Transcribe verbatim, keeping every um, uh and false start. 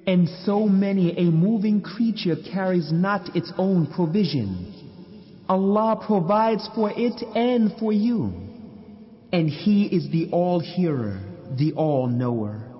And so many a moving creature carries not its own provision. Allah provides for it and for you. And He is the All-Hearer, the All-Knower.